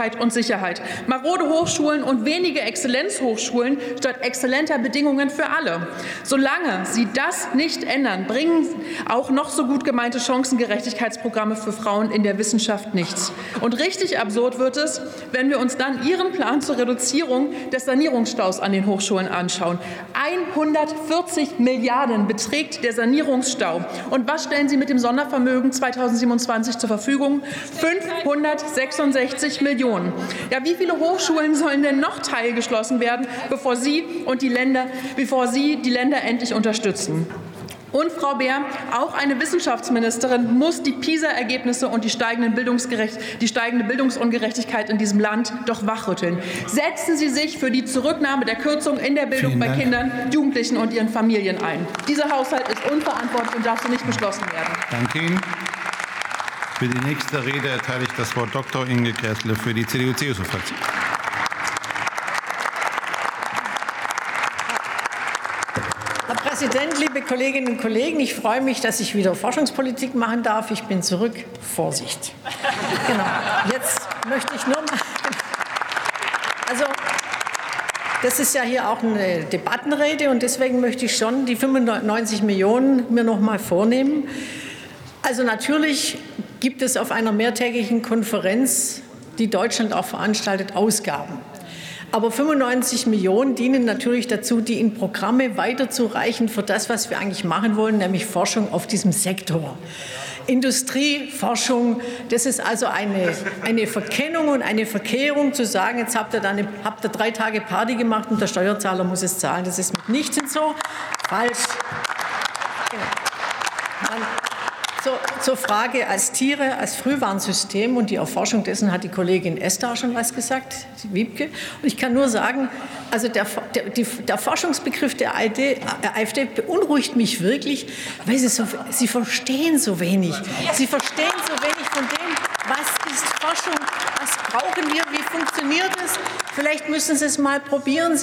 Versorgbarkeit und Sicherheit. Marode Hochschulen und wenige Exzellenzhochschulen statt exzellenter Bedingungen für alle. Solange Sie das nicht ändern, bringen auch noch so gut gemeinte Chancengerechtigkeitsprogramme für Frauen in der Wissenschaft nichts. Und richtig absurd wird es, wenn wir uns dann Ihren Plan zur Reduzierung des Sanierungsstaus an den Hochschulen anschauen. 140 Milliarden beträgt der Sanierungsstau. Und was stellen Sie mit dem Sondervermögen 2027 zur Verfügung? 566 Millionen. Ja, wie viele Hochschulen sollen denn noch teilgeschlossen werden, bevor Sie die Länder endlich unterstützen? Und, Frau Beer, auch eine Wissenschaftsministerin muss die PISA-Ergebnisse und die steigende Bildungsungerechtigkeit in diesem Land doch wachrütteln. Setzen Sie sich für die Zurücknahme der Kürzung in der Bildung bei Kindern, Jugendlichen und ihren Familien ein. Dieser Haushalt ist unverantwortlich und darf so nicht beschlossen werden. Danke Ihnen. Für die nächste Rede erteile ich das Wort Dr. Inge Gräßle für die CDU-CSU-Fraktion. Herr Präsident, liebe Kolleginnen und Kollegen! Ich freue mich, dass ich wieder Forschungspolitik machen darf. Ich bin zurück. Vorsicht. Genau. Jetzt möchte ich nur mal. Also, das ist ja hier auch eine Debattenrede und deswegen möchte ich schon die 95 Millionen mir noch mal vornehmen. Also natürlich gibt es auf einer mehrtägigen Konferenz, die Deutschland auch veranstaltet, Ausgaben. Aber 95 Millionen dienen natürlich dazu, die in Programme weiterzureichen für das, was wir eigentlich machen wollen, nämlich Forschung auf diesem Sektor. Industrie, Forschung, das ist also eine Verkennung und eine Verkehrung, zu sagen, jetzt habt ihr 3 Tage Party gemacht und der Steuerzahler muss es zahlen. Das ist mitnichten so. Falsch. Zur Frage als Tiere, als Frühwarnsystem und die Erforschung dessen hat die Kollegin Esther schon was gesagt, die Wiebke. Und ich kann nur sagen, also der Forschungsbegriff der AfD beunruhigt mich wirklich, weil sie verstehen so wenig. Sie verstehen so wenig von dem, was ist Forschung, was brauchen wir, wie funktioniert es. Vielleicht müssen Sie es mal probieren.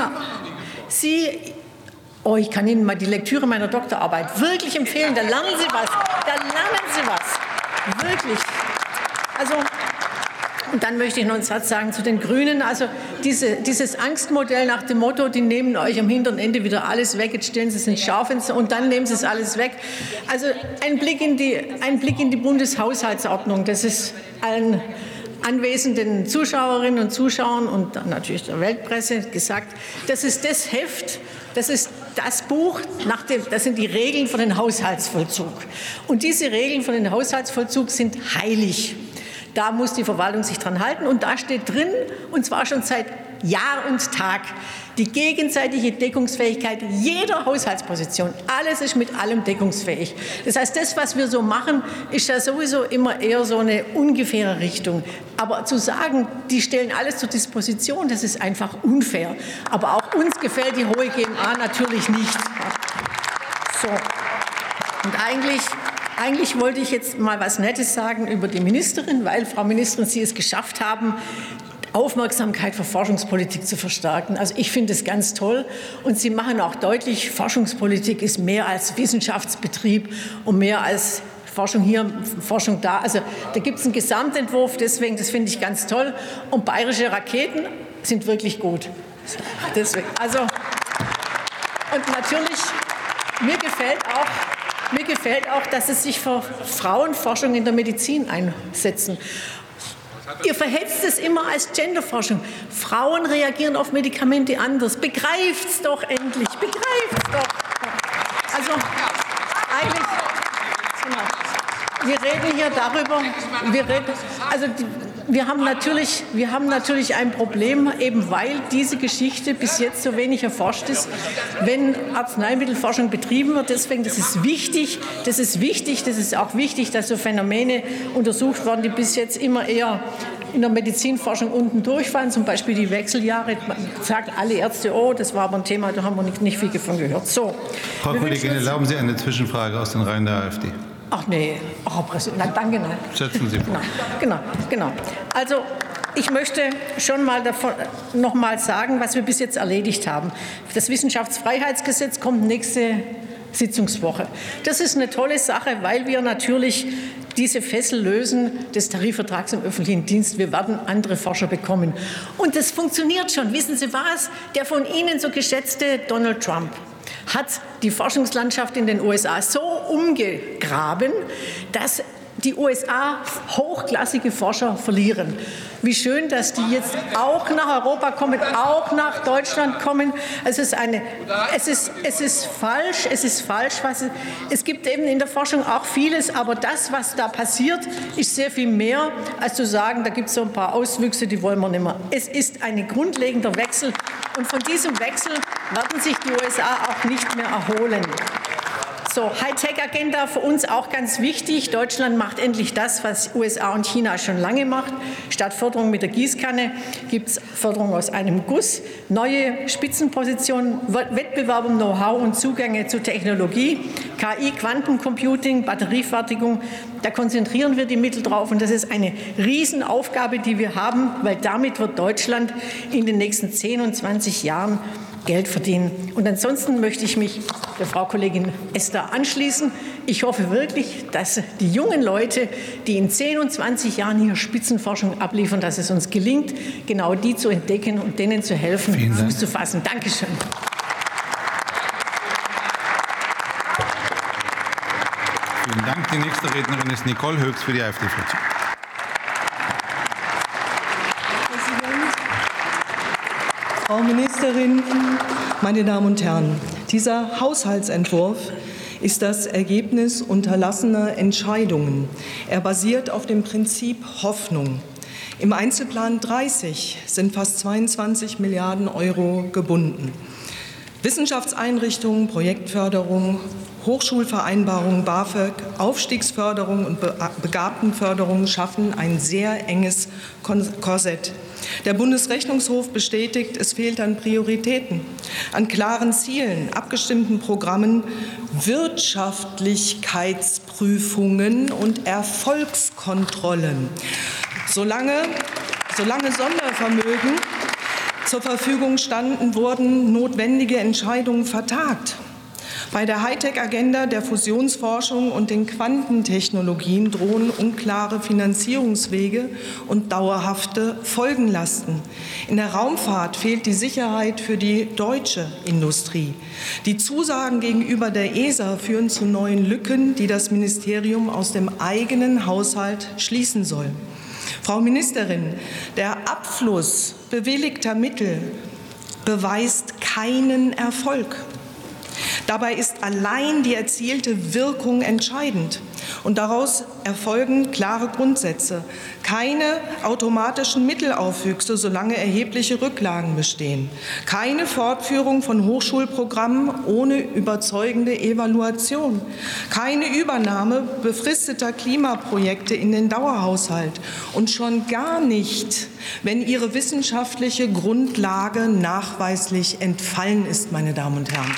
Ich kann Ihnen mal die Lektüre meiner Doktorarbeit wirklich empfehlen. Da lernen Sie was. Wirklich. Also, und dann möchte ich noch einen Satz sagen zu den Grünen. Also, dieses Angstmodell nach dem Motto, die nehmen euch am hinteren Ende wieder alles weg, jetzt stellen Sie es ins Schaufenster und dann nehmen Sie es alles weg. Also, ein Blick in die Bundeshaushaltsordnung, das ist allen anwesenden Zuschauerinnen und Zuschauern und dann natürlich der Weltpresse gesagt, das ist das Heft, das ist das Buch, das sind die Regeln für den Haushaltsvollzug. Und diese Regeln für den Haushaltsvollzug sind heilig. Da muss die Verwaltung sich dran halten. Und da steht drin, und zwar schon seit Jahr und Tag, die gegenseitige Deckungsfähigkeit jeder Haushaltsposition. Alles ist mit allem deckungsfähig. Das heißt, das, was wir so machen, ist ja sowieso immer eher so eine ungefähre Richtung. Aber zu sagen, die stellen alles zur Disposition, das ist einfach unfair. Aber auch uns gefällt die hohe GMA natürlich nicht. So. Und eigentlich wollte ich jetzt mal was Nettes sagen über die Ministerin, weil, Frau Ministerin, Sie es geschafft haben, Aufmerksamkeit für Forschungspolitik zu verstärken. Also ich finde es ganz toll. Und Sie machen auch deutlich, Forschungspolitik ist mehr als Wissenschaftsbetrieb und mehr als Forschung hier, Forschung da. Also da gibt es einen Gesamtentwurf, deswegen, das finde ich ganz toll. Und bayerische Raketen sind wirklich gut. Deswegen, also, und natürlich, mir gefällt auch, dass Sie sich für Frauenforschung in der Medizin einsetzen. Ihr verhetzt es immer als Genderforschung. Frauen reagieren auf Medikamente anders. Begreift's doch endlich. Begreift's doch. Also eigentlich, wir reden hier darüber. Wir haben natürlich ein Problem, eben weil diese Geschichte bis jetzt so wenig erforscht ist, wenn Arzneimittelforschung betrieben wird. Deswegen, das ist wichtig. Das ist auch wichtig, dass so Phänomene untersucht werden, die bis jetzt immer eher in der Medizinforschung unten durchfallen, zum Beispiel die Wechseljahre. Man sagt alle Ärzte, oh, das war aber ein Thema, da haben wir nicht viel davon gehört. So. Frau Kollegin, erlauben Sie eine Zwischenfrage aus den Reihen der AfD? Ach nee, Herr Präsident, nein, danke, nein. Setzen Sie vor. Genau. Also ich möchte schon mal noch mal sagen, was wir bis jetzt erledigt haben. Das Wissenschaftsfreiheitsgesetz kommt nächste Sitzungswoche. Das ist eine tolle Sache, weil wir natürlich diese Fessel lösen des Tarifvertrags im öffentlichen Dienst. Wir werden andere Forscher bekommen. Und das funktioniert schon. Wissen Sie was? Der von Ihnen so geschätzte Donald Trump hat die Forschungslandschaft in den USA so umgegraben, dass die USA hochklassige Forscher verlieren. Wie schön, dass die jetzt auch nach Europa kommen, auch nach Deutschland kommen. Es ist falsch. Es gibt eben in der Forschung auch vieles, aber das, was da passiert, ist sehr viel mehr, als zu sagen, da gibt es so ein paar Auswüchse, die wollen wir nicht mehr. Es ist ein grundlegender Wechsel und von diesem Wechsel werden sich die USA auch nicht mehr erholen. So, Hightech-Agenda für uns auch ganz wichtig. Deutschland macht endlich das, was USA und China schon lange macht. Statt Förderung mit der Gießkanne gibt es Förderung aus einem Guss. Neue Spitzenpositionen, Wettbewerb um Know-how und Zugänge zu Technologie, KI, Quantencomputing, Batteriefertigung. Da konzentrieren wir die Mittel drauf. Und das ist eine Riesenaufgabe, die wir haben, weil damit wird Deutschland in den nächsten 10 und 20 Jahren Geld verdienen. Und ansonsten möchte ich mich der Frau Kollegin Esther anschließen. Ich hoffe wirklich, dass die jungen Leute, die in 10 und 20 Jahren hier Spitzenforschung abliefern, dass es uns gelingt, genau die zu entdecken und denen zu helfen, Fuß zu fassen. Dankeschön. Vielen Dank. Die nächste Rednerin ist Nicole Höchst für die AfD-Fraktion. Frau Ministerin, meine Damen und Herren, dieser Haushaltsentwurf ist das Ergebnis unterlassener Entscheidungen. Er basiert auf dem Prinzip Hoffnung. Im Einzelplan 30 sind fast 22 Milliarden Euro gebunden. Wissenschaftseinrichtungen, Projektförderung, Hochschulvereinbarung, BAföG, Aufstiegsförderung und Begabtenförderung schaffen ein sehr enges Korsett. Der Bundesrechnungshof bestätigt, es fehlt an Prioritäten, an klaren Zielen, abgestimmten Programmen, Wirtschaftlichkeitsprüfungen und Erfolgskontrollen. Solange Sondervermögen zur Verfügung standen, wurden notwendige Entscheidungen vertagt. Bei der Hightech-Agenda der Fusionsforschung und den Quantentechnologien drohen unklare Finanzierungswege und dauerhafte Folgenlasten. In der Raumfahrt fehlt die Sicherheit für die deutsche Industrie. Die Zusagen gegenüber der ESA führen zu neuen Lücken, die das Ministerium aus dem eigenen Haushalt schließen soll. Frau Ministerin, der Abfluss bewilligter Mittel beweist keinen Erfolg. Dabei ist allein die erzielte Wirkung entscheidend. Und daraus erfolgen klare Grundsätze. Keine automatischen Mittelaufwüchse, solange erhebliche Rücklagen bestehen. Keine Fortführung von Hochschulprogrammen ohne überzeugende Evaluation. Keine Übernahme befristeter Klimaprojekte in den Dauerhaushalt. Und schon gar nicht, wenn ihre wissenschaftliche Grundlage nachweislich entfallen ist, meine Damen und Herren.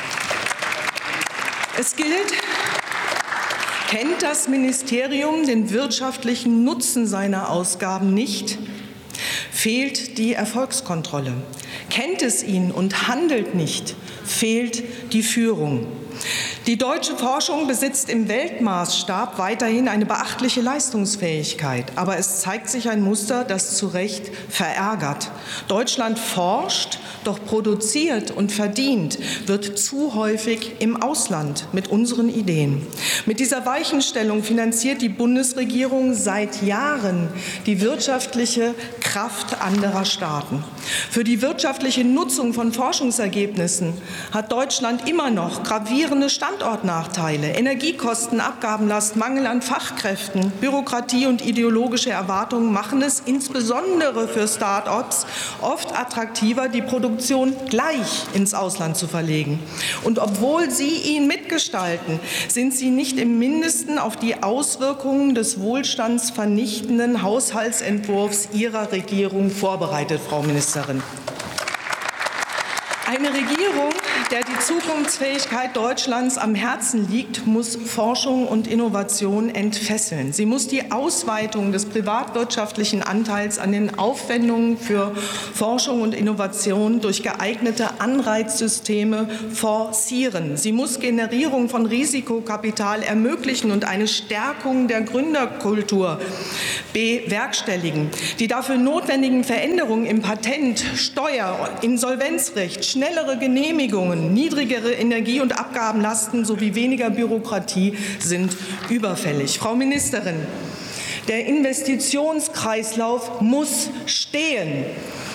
Es gilt, kennt das Ministerium den wirtschaftlichen Nutzen seiner Ausgaben nicht, fehlt die Erfolgskontrolle. Kennt es ihn und handelt nicht, fehlt die Führung. Die deutsche Forschung besitzt im Weltmaßstab weiterhin eine beachtliche Leistungsfähigkeit. Aber es zeigt sich ein Muster, das zu Recht verärgert. Deutschland forscht, doch produziert und verdient wird zu häufig im Ausland mit unseren Ideen. Mit dieser Weichenstellung finanziert die Bundesregierung seit Jahren die wirtschaftliche Kraft anderer Staaten. Für die wirtschaftliche Nutzung von Forschungsergebnissen hat Deutschland immer noch gravierende Standortnachteile, Energiekosten, Abgabenlast, Mangel an Fachkräften, Bürokratie und ideologische Erwartungen machen es insbesondere für Start-ups oft attraktiver, die Produktion gleich ins Ausland zu verlegen. Und obwohl Sie ihn mitgestalten, sind Sie nicht im Mindesten auf die Auswirkungen des wohlstandsvernichtenden Haushaltsentwurfs Ihrer Regierung vorbereitet, Frau Ministerin. Eine Regierung, der die Zukunftsfähigkeit Deutschlands am Herzen liegt, muss Forschung und Innovation entfesseln. Sie muss die Ausweitung des privatwirtschaftlichen Anteils an den Aufwendungen für Forschung und Innovation durch geeignete Anreizsysteme forcieren. Sie muss Generierung von Risikokapital ermöglichen und eine Stärkung der Gründerkultur bewerkstelligen. Die dafür notwendigen Veränderungen im Patent-, Steuer-, Insolvenzrecht, schnellere Genehmigungen, niedrigere Energie- und Abgabenlasten sowie weniger Bürokratie sind überfällig. Frau Ministerin, der Investitionskreislauf muss stehen.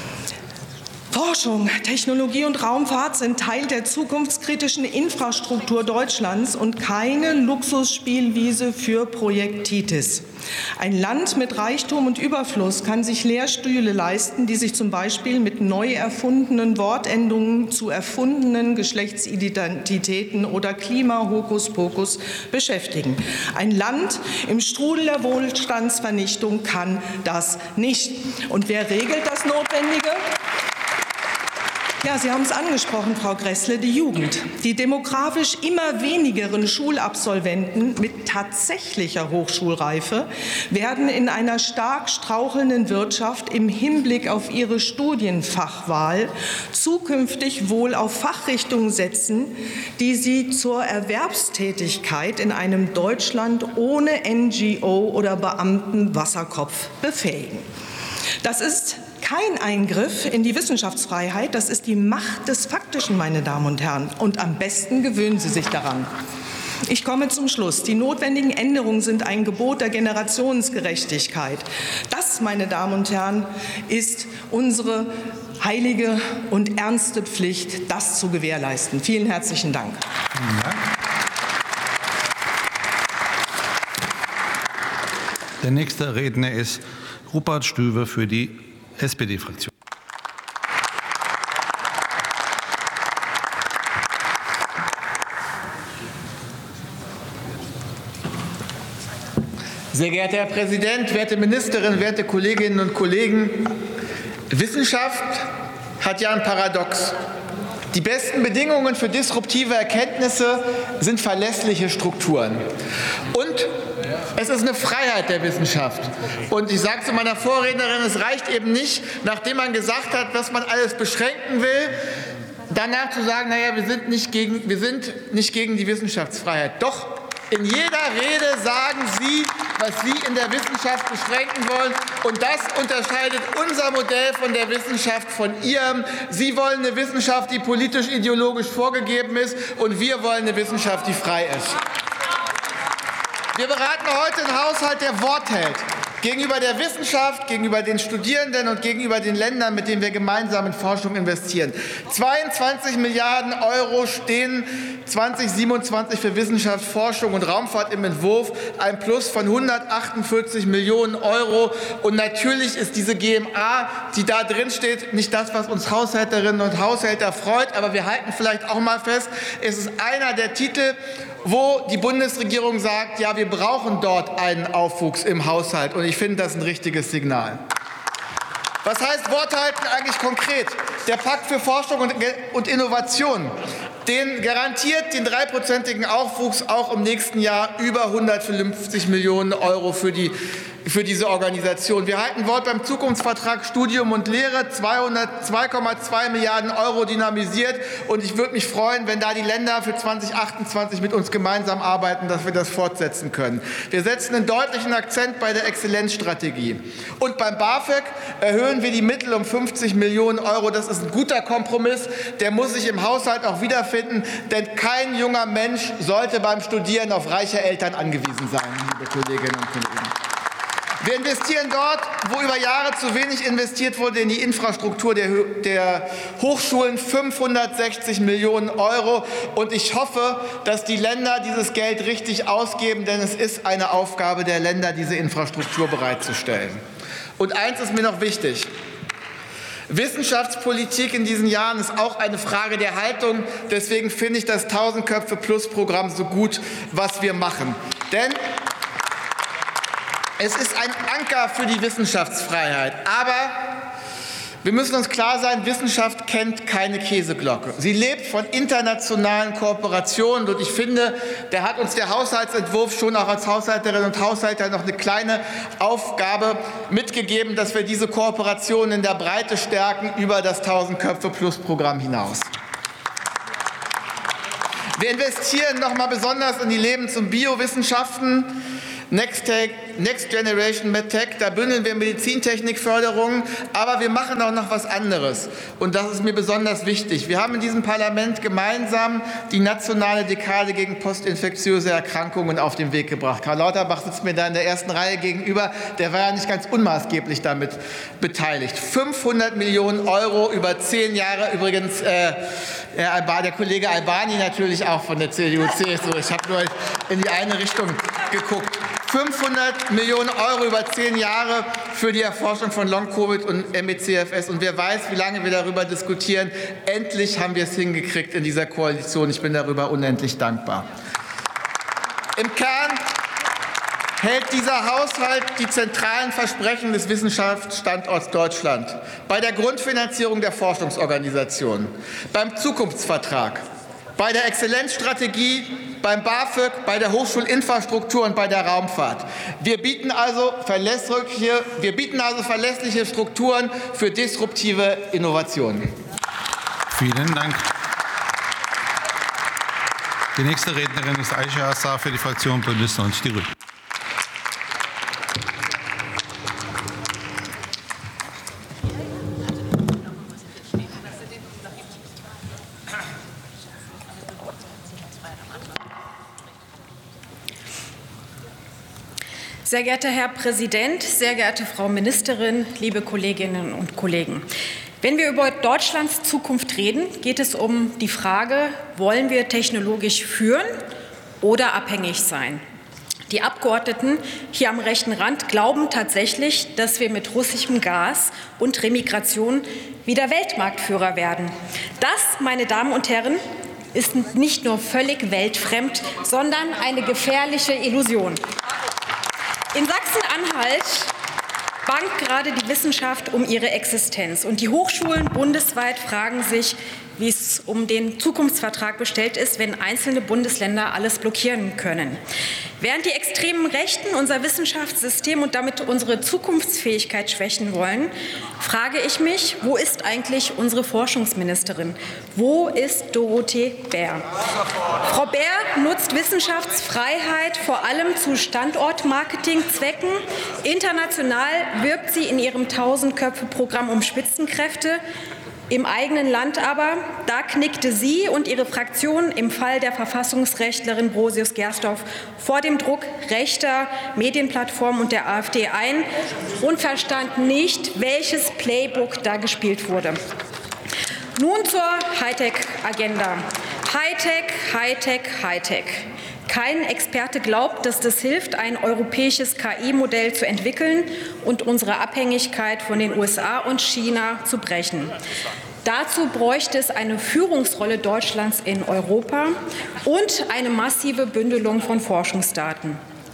Forschung, Technologie und Raumfahrt sind Teil der zukunftskritischen Infrastruktur Deutschlands und keine Luxusspielwiese für Projektitis. Ein Land mit Reichtum und Überfluss kann sich Lehrstühle leisten, die sich zum Beispiel mit neu erfundenen Wortendungen zu erfundenen Geschlechtsidentitäten oder Klima-Hokuspokus beschäftigen. Ein Land im Strudel der Wohlstandsvernichtung kann das nicht. Und wer regelt das Notwendige? Ja, Sie haben es angesprochen, Frau Gräßle, die Jugend. Die demografisch immer wenigeren Schulabsolventen mit tatsächlicher Hochschulreife werden in einer stark strauchelnden Wirtschaft im Hinblick auf ihre Studienfachwahl zukünftig wohl auf Fachrichtungen setzen, die sie zur Erwerbstätigkeit in einem Deutschland ohne NGO oder Beamtenwasserkopf befähigen. Das ist kein Eingriff in die Wissenschaftsfreiheit, das ist die Macht des Faktischen, meine Damen und Herren. Und am besten gewöhnen Sie sich daran. Ich komme zum Schluss. Die notwendigen Änderungen sind ein Gebot der Generationsgerechtigkeit. Das, meine Damen und Herren, ist unsere heilige und ernste Pflicht, das zu gewährleisten. Vielen herzlichen Dank. Vielen Dank. Der nächste Redner ist Rupert Stüwe für die SPD-Fraktion. Sehr geehrter Herr Präsident, werte Ministerin, werte Kolleginnen und Kollegen! Wissenschaft hat ja ein Paradox. Die besten Bedingungen für disruptive Erkenntnisse sind verlässliche Strukturen. Und es ist eine Freiheit der Wissenschaft. Und ich sage zu meiner Vorrednerin, es reicht eben nicht, nachdem man gesagt hat, was man alles beschränken will, danach zu sagen, naja, wir sind nicht gegen die Wissenschaftsfreiheit. Doch in jeder Rede sagen Sie, was Sie in der Wissenschaft beschränken wollen. Und das unterscheidet unser Modell von der Wissenschaft von Ihrem. Sie wollen eine Wissenschaft, die politisch-ideologisch vorgegeben ist, und wir wollen eine Wissenschaft, die frei ist. Wir beraten heute einen Haushalt, der Wort hält. Gegenüber der Wissenschaft, gegenüber den Studierenden und gegenüber den Ländern, mit denen wir gemeinsam in Forschung investieren. 22 Milliarden € stehen 2027 für Wissenschaft, Forschung und Raumfahrt im Entwurf, ein Plus von 148 Millionen €. Und natürlich ist diese GMA, die da drin steht, nicht das, was uns Haushälterinnen und Haushälter freut. Aber wir halten vielleicht auch mal fest, es ist einer der Titel, wo die Bundesregierung sagt, ja, wir brauchen dort einen Aufwuchs im Haushalt. Und ich finde das ein richtiges Signal. Was heißt Wort halten eigentlich konkret? Der Pakt für Forschung und Innovation, den garantiert den 3-prozentigen Aufwuchs auch im nächsten Jahr über 150 Millionen € für diese Organisation. Wir halten Wort beim Zukunftsvertrag Studium und Lehre, 2,2 Milliarden € dynamisiert. Und ich würde mich freuen, wenn da die Länder für 2028 mit uns gemeinsam arbeiten, dass wir das fortsetzen können. Wir setzen einen deutlichen Akzent bei der Exzellenzstrategie. Und beim BAföG erhöhen wir die Mittel um 50 Millionen €. Das ist ein guter Kompromiss. Der muss sich im Haushalt auch wiederfinden, denn kein junger Mensch sollte beim Studieren auf reiche Eltern angewiesen sein, liebe Kolleginnen und Kollegen. Wir investieren dort, wo über Jahre zu wenig investiert wurde, in die Infrastruktur der Hochschulen, 560 Millionen €. Und ich hoffe, dass die Länder dieses Geld richtig ausgeben, denn es ist eine Aufgabe der Länder, diese Infrastruktur bereitzustellen. Und eins ist mir noch wichtig. Wissenschaftspolitik in diesen Jahren ist auch eine Frage der Haltung. Deswegen finde ich das 1000-Köpfe-Plus-Programm so gut, was wir machen. Denn es ist ein Anker für die Wissenschaftsfreiheit. Aber Wir müssen uns klar sein, Wissenschaft kennt keine Käseglocke. Sie lebt von internationalen Kooperationen. Und ich finde, da hat uns der Haushaltsentwurf schon auch als Haushälterinnen und Haushalter noch eine kleine Aufgabe mitgegeben, dass wir diese Kooperationen in der Breite stärken über das 1000-Köpfe-Plus-Programm hinaus. Wir investieren noch mal besonders in die Lebens- und Biowissenschaften. Next Generation MedTech, da bündeln wir Medizintechnikförderung, aber wir machen auch noch was anderes. Und das ist mir besonders wichtig. Wir haben in diesem Parlament gemeinsam die nationale Dekade gegen postinfektiöse Erkrankungen auf den Weg gebracht. Karl Lauterbach sitzt mir da in der ersten Reihe gegenüber. Der war ja nicht ganz unmaßgeblich damit beteiligt. 500 Millionen € über 10 Jahre. Übrigens, der Kollege Albani natürlich auch von der CDU-CSU. Ich habe nur in die eine Richtung geguckt. 500 Millionen € über 10 Jahre für die Erforschung von Long-Covid und ME/CFS. Und wer weiß, wie lange wir darüber diskutieren. Endlich haben wir es hingekriegt in dieser Koalition. Ich bin darüber unendlich dankbar. Im Kern hält dieser Haushalt die zentralen Versprechen des Wissenschaftsstandorts Deutschland bei der Grundfinanzierung der Forschungsorganisationen, beim Zukunftsvertrag, bei der Exzellenzstrategie, beim BAföG, bei der Hochschulinfrastruktur und bei der Raumfahrt. Wir bieten also verlässliche Strukturen für disruptive Innovationen. Vielen Dank. Die nächste Rednerin ist Aisha Assar für die Fraktion Bündnis 90 Die Grünen. Sehr geehrter Herr Präsident, sehr geehrte Frau Ministerin, liebe Kolleginnen und Kollegen! Wenn wir über Deutschlands Zukunft reden, geht es um die Frage, wollen wir technologisch führen oder abhängig sein? Die Abgeordneten hier am rechten Rand glauben tatsächlich, dass wir mit russischem Gas und Remigration wieder Weltmarktführer werden. Das, meine Damen und Herren, ist nicht nur völlig weltfremd, sondern eine gefährliche Illusion. In Sachsen-Anhalt bangt gerade die Wissenschaft um ihre Existenz. Und die Hochschulen bundesweit fragen sich, wie es um den Zukunftsvertrag bestellt ist, wenn einzelne Bundesländer alles blockieren können. Während die extremen Rechten unser Wissenschaftssystem und damit unsere Zukunftsfähigkeit schwächen wollen, frage ich mich, wo ist eigentlich unsere Forschungsministerin? Wo ist Dorothee Bär? Frau Bär nutzt Wissenschaftsfreiheit vor allem zu Standortmarketingzwecken. International wirbt sie in ihrem 1000-Köpfe-Programm um Spitzenkräfte. Im eigenen Land aber, da knickte sie und ihre Fraktion im Fall der Verfassungsrechtlerin Brosius-Gersdorf vor dem Druck rechter Medienplattformen und der AfD ein und verstand nicht, welches Playbook da gespielt wurde. Nun zur Hightech-Agenda. Hightech, Hightech, Hightech. Kein Experte glaubt, dass das hilft, ein europäisches KI-Modell zu entwickeln und unsere Abhängigkeit von den USA und China zu brechen. Dazu bräuchte es eine Führungsrolle Deutschlands in Europa und eine massive Bündelung von Forschungsdaten.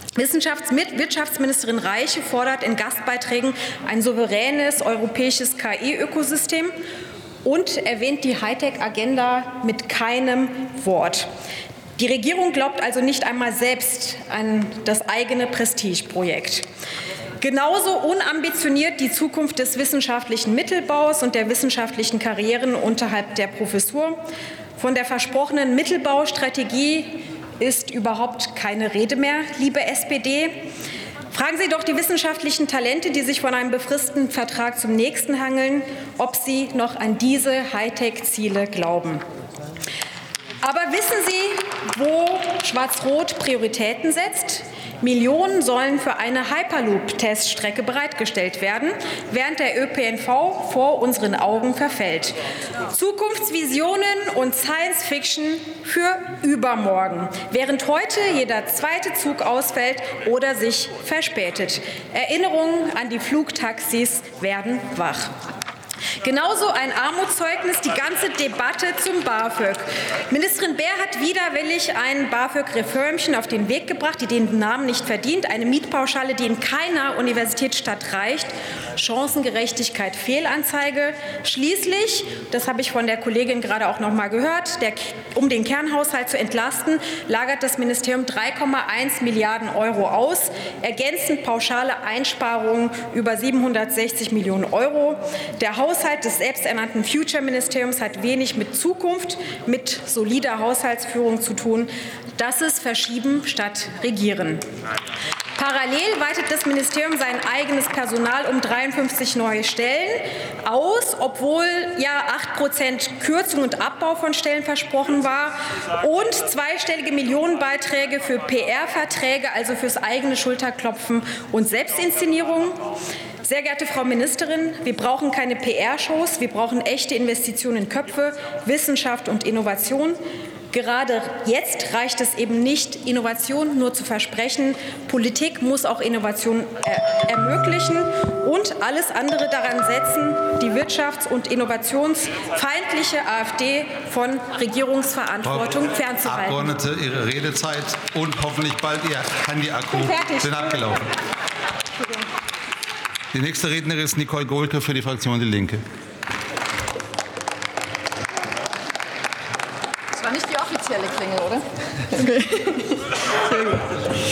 Wirtschaftsministerin Reiche fordert in Gastbeiträgen ein souveränes europäisches KI-Ökosystem und erwähnt die Hightech-Agenda mit keinem Wort. Die Regierung glaubt also nicht einmal selbst an das eigene Prestigeprojekt. Genauso unambitioniert die Zukunft des wissenschaftlichen Mittelbaus und der wissenschaftlichen Karrieren unterhalb der Professur. Von der versprochenen Mittelbaustrategie ist überhaupt keine Rede mehr, liebe SPD. Fragen Sie doch die wissenschaftlichen Talente, die sich von einem befristeten Vertrag zum nächsten hangeln, ob sie noch an diese Hightech-Ziele glauben. Aber wissen Sie, wo Schwarz-Rot Prioritäten setzt? Millionen sollen für eine Hyperloop-Teststrecke bereitgestellt werden, während der ÖPNV vor unseren Augen verfällt. Zukunftsvisionen und Science-Fiction für übermorgen, während heute jeder zweite Zug ausfällt oder sich verspätet. Erinnerungen an die Flugtaxis werden wach. Genauso ein Armutszeugnis die ganze Debatte zum BAföG. Ministerin Baer hat widerwillig ein BAföG-Reformchen auf den Weg gebracht, die den Namen nicht verdient. Eine Mietpauschale, die in keiner Universitätsstadt reicht. Chancengerechtigkeit, Fehlanzeige. Schließlich, das habe ich von der Kollegin gerade auch noch mal gehört, um den Kernhaushalt zu entlasten, lagert das Ministerium 3,1 Milliarden € aus, ergänzend pauschale Einsparungen über 760 Millionen €. Der Haushalt des selbsternannten Future-Ministeriums hat wenig mit Zukunft, mit solider Haushaltsführung zu tun. Das ist Verschieben statt Regieren. Parallel weitet das Ministerium sein eigenes Personal um 53 neue Stellen aus, obwohl ja 8% Kürzung und Abbau von Stellen versprochen war und zweistellige Millionenbeiträge für PR-Verträge, also fürs eigene Schulterklopfen und Selbstinszenierung. Sehr geehrte Frau Ministerin, wir brauchen keine PR-Shows, wir brauchen echte Investitionen in Köpfe, Wissenschaft und Innovation. Gerade jetzt reicht es eben nicht, Innovation nur zu versprechen. Politik muss auch Innovation ermöglichen und alles andere daran setzen, die wirtschafts- und innovationsfeindliche AfD von Regierungsverantwortung fernzuhalten. Frau Abgeordnete, Ihre Redezeit und hoffentlich bald Ihr Handy-Akku sind abgelaufen. Die nächste Rednerin ist Nicole Gohlke für die Fraktion Die Linke. Das war nicht die offizielle Klingel, oder? Okay. Sehr gut.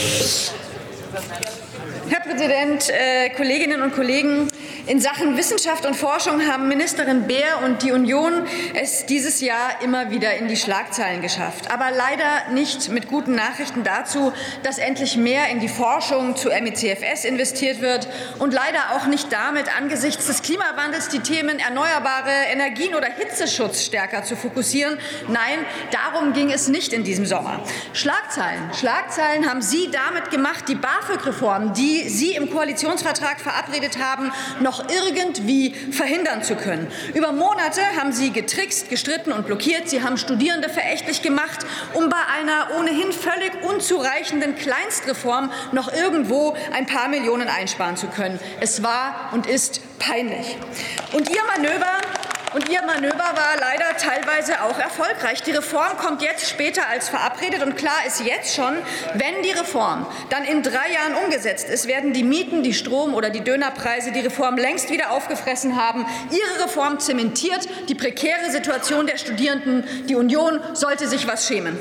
Herr Präsident, Kolleginnen und Kollegen! In Sachen Wissenschaft und Forschung haben Ministerin Baer und die Union es dieses Jahr immer wieder in die Schlagzeilen geschafft. Aber leider nicht mit guten Nachrichten dazu, dass endlich mehr in die Forschung zu MECFS investiert wird und leider auch nicht damit, angesichts des Klimawandels die Themen erneuerbare Energien oder Hitzeschutz stärker zu fokussieren. Nein, darum ging es nicht in diesem Sommer. Schlagzeilen haben Sie damit gemacht, die BAföG-Reform, die Sie im Koalitionsvertrag verabredet haben, noch irgendwie verhindern zu können. Über Monate haben Sie getrickst, gestritten und blockiert. Sie haben Studierende verächtlich gemacht, um bei einer ohnehin völlig unzureichenden Kleinstreform noch irgendwo ein paar Millionen einsparen zu können. Es war und ist peinlich. Und Ihr Manöver war leider teilweise auch erfolgreich. Die Reform kommt jetzt später als verabredet und klar ist jetzt schon, wenn die Reform dann in 3 Jahren umgesetzt ist, werden die Mieten, die Strom- oder die Dönerpreise die Reform längst wieder aufgefressen haben. Ihre Reform zementiert die prekäre Situation der Studierenden. Die Union sollte sich was schämen.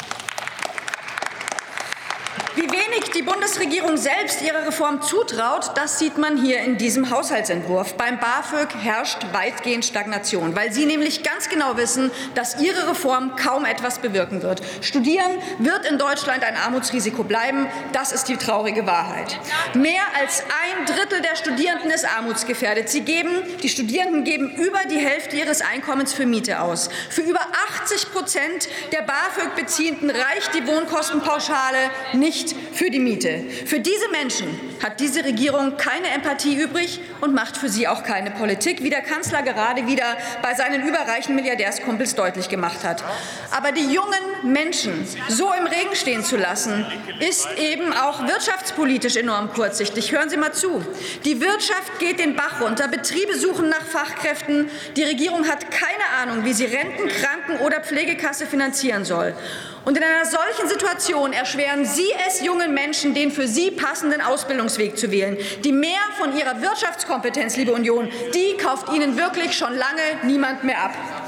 Wie wenig die Bundesregierung selbst ihrer Reform zutraut, das sieht man hier in diesem Haushaltsentwurf. Beim BAföG herrscht weitgehend Stagnation, weil Sie nämlich ganz genau wissen, dass Ihre Reform kaum etwas bewirken wird. Studieren wird in Deutschland ein Armutsrisiko bleiben. Das ist die traurige Wahrheit. Mehr als 1/3 der Studierenden ist armutsgefährdet. Die Studierenden geben über die Hälfte ihres Einkommens für Miete aus. Für über 80% der BAföG-Beziehenden reicht die Wohnkostenpauschale nicht für die Miete. Für diese Menschen hat diese Regierung keine Empathie übrig und macht für sie auch keine Politik, wie der Kanzler gerade wieder bei seinen überreichen Milliardärskumpels deutlich gemacht hat. Aber die jungen Menschen so im Regen stehen zu lassen, ist eben auch wirtschaftspolitisch enorm kurzsichtig. Hören Sie mal zu. Die Wirtschaft geht den Bach runter, Betriebe suchen nach Fachkräften. Die Regierung hat keine Ahnung, wie sie Renten-, Kranken- oder Pflegekasse finanzieren soll. Und in einer solchen Situation erschweren Sie es jungen Menschen, den für sie passenden Ausbildungsweg zu wählen. Die mehr von ihrer Wirtschaftskompetenz, liebe Union, die kauft Ihnen wirklich schon lange niemand mehr ab.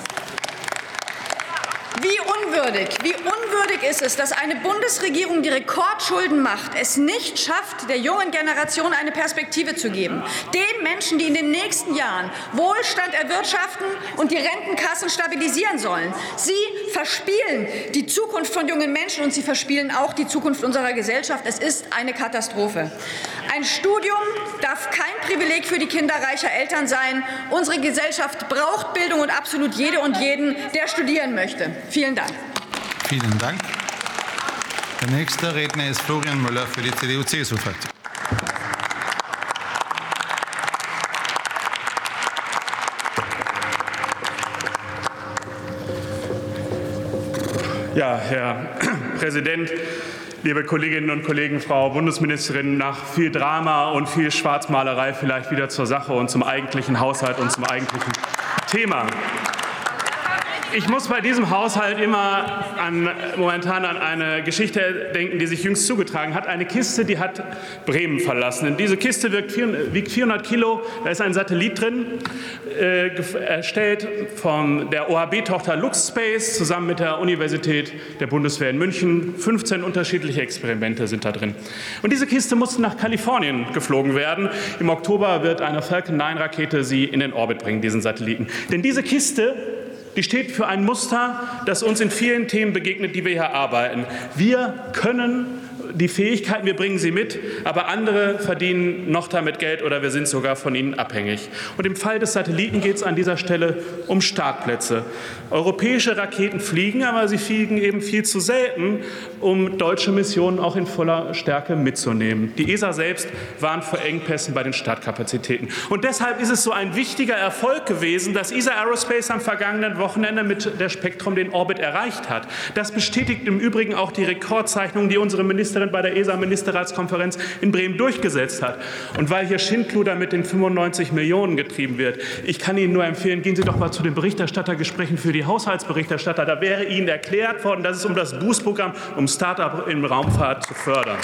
Wie unwürdig ist es, dass eine Bundesregierung, die Rekordschulden macht, es nicht schafft, der jungen Generation eine Perspektive zu geben. Den Menschen, die in den nächsten Jahren Wohlstand erwirtschaften und die Rentenkassen stabilisieren sollen. Sie verspielen die Zukunft von jungen Menschen und sie verspielen auch die Zukunft unserer Gesellschaft. Es ist eine Katastrophe. Ein Studium darf kein Privileg für die Kinder reicher Eltern sein. Unsere Gesellschaft braucht Bildung und absolut jede und jeden, der studieren möchte. Vielen Dank. Vielen Dank. Der nächste Redner ist Florian Müller für die CDU-CSU-Fraktion. Ja, Herr Präsident, liebe Kolleginnen und Kollegen, Frau Bundesministerin, nach viel Drama und viel Schwarzmalerei vielleicht wieder zur Sache und zum eigentlichen Haushalt und zum eigentlichen Thema. Ich muss bei diesem Haushalt immer momentan an eine Geschichte denken, die sich jüngst zugetragen hat. Eine Kiste, die hat Bremen verlassen. Diese Kiste wiegt 400 Kilo, da ist ein Satellit drin, erstellt von der OHB-Tochter LuxSpace zusammen mit der Universität der Bundeswehr in München. 15 unterschiedliche Experimente sind da drin. Und diese Kiste musste nach Kalifornien geflogen werden. Im Oktober wird eine Falcon 9-Rakete sie in den Orbit bringen, diesen Satelliten. Denn diese Kiste, die steht für ein Muster, das uns in vielen Themen begegnet, die wir hier arbeiten. Wir können die Fähigkeiten, wir bringen sie mit, aber andere verdienen noch damit Geld oder wir sind sogar von ihnen abhängig. Und im Fall des Satelliten geht es an dieser Stelle um Startplätze. Europäische Raketen fliegen, aber sie fliegen eben viel zu selten, um deutsche Missionen auch in voller Stärke mitzunehmen. Die ESA selbst warnt vor Engpässen bei den Startkapazitäten. Und deshalb ist es so ein wichtiger Erfolg gewesen, dass ESA Aerospace am vergangenen Wochenende mit der Spektrum den Orbit erreicht hat. Das bestätigt im Übrigen auch die Rekordzeichnung, die unsere Ministerin bei der ESA-Ministerratskonferenz in Bremen durchgesetzt hat. Und weil hier Schindluder mit den 95 Millionen getrieben wird, ich kann Ihnen nur empfehlen, gehen Sie doch mal zu den Berichterstattergesprächen für die Haushaltsberichterstatter. Da wäre Ihnen erklärt worden, dass es um das Boost-Programm, um Start-up in Raumfahrt zu fördern.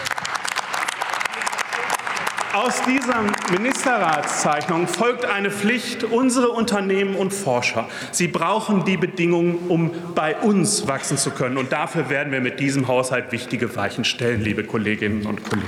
Aus dieser Ministerratszeichnung folgt eine Pflicht, unsere Unternehmen und Forscher. Sie brauchen die Bedingungen, um bei uns wachsen zu können. Und dafür werden wir mit diesem Haushalt wichtige Weichen stellen, liebe Kolleginnen und Kollegen.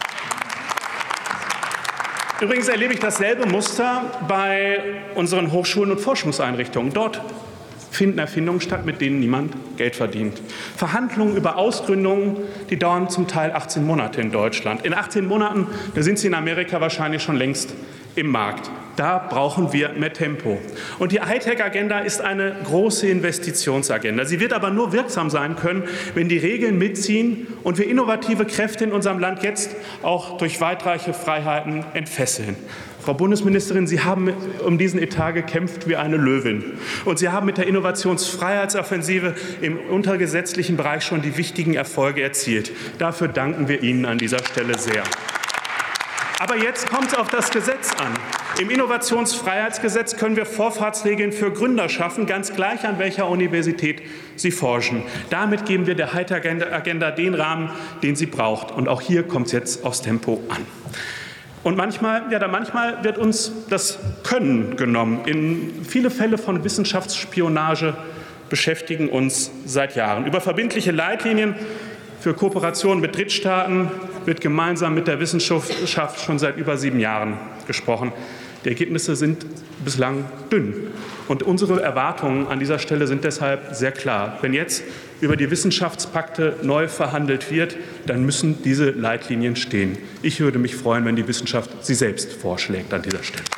Übrigens erlebe ich dasselbe Muster bei unseren Hochschulen und Forschungseinrichtungen. Dort finden Erfindungen statt, mit denen niemand Geld verdient. Verhandlungen über Ausgründungen, die dauern zum Teil 18 Monate in Deutschland. In 18 Monaten, da sind sie in Amerika wahrscheinlich schon längst im Markt. Da brauchen wir mehr Tempo. Und die Hightech-Agenda ist eine große Investitionsagenda. Sie wird aber nur wirksam sein können, wenn die Regeln mitziehen und wir innovative Kräfte in unserem Land jetzt auch durch weitreiche Freiheiten entfesseln. Frau Bundesministerin, Sie haben um diesen Etat gekämpft wie eine Löwin. Und Sie haben mit der Innovationsfreiheitsoffensive im untergesetzlichen Bereich schon die wichtigen Erfolge erzielt. Dafür danken wir Ihnen an dieser Stelle sehr. Aber jetzt kommt es auf das Gesetz an. Im Innovationsfreiheitsgesetz können wir Vorfahrtsregeln für Gründer schaffen, ganz gleich an welcher Universität sie forschen. Damit geben wir der Hightech-Agenda den Rahmen, den sie braucht. Und auch hier kommt es jetzt aufs Tempo an. Und manchmal wird uns das Können genommen. Viele Fälle von Wissenschaftsspionage beschäftigen uns seit Jahren. Über verbindliche Leitlinien für Kooperationen mit Drittstaaten wird gemeinsam mit der Wissenschaft schon seit über 7 Jahren gesprochen. Die Ergebnisse sind bislang dünn. Und unsere Erwartungen an dieser Stelle sind deshalb sehr klar. Wenn jetzt über die Wissenschaftspakte neu verhandelt wird, dann müssen diese Leitlinien stehen. Ich würde mich freuen, wenn die Wissenschaft sie selbst vorschlägt an dieser Stelle.